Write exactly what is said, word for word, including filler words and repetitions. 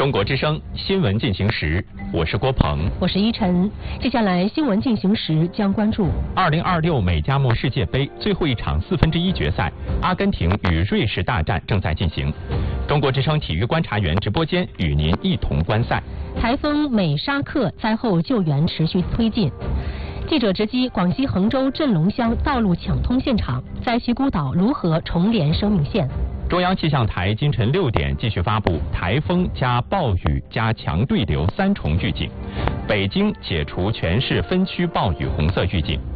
中国之声新闻进行时，我是郭鹏， 我是依晨。接下来新闻进行时将关注二零二六美加墨世界杯最后一场四分之一决赛，阿根廷与瑞士大战正在进行。中国之声体育观察员直播间与您一同观赛。 台风美沙克灾后救援持续推进。记者直击广西衡州镇龙乡道路抢通现场，灾区孤岛如何重连生命线？ 中央气象台今晨六点继续发布台风加暴雨加强对流三重预警，北京解除全市分区暴雨红色预警。